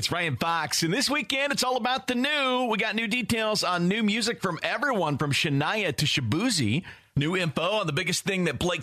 It's Ryan Fox, and this weekend it's all about the new. We got new details on new music from everyone from Shania to Shaboozey. New info on the biggest thing that Blake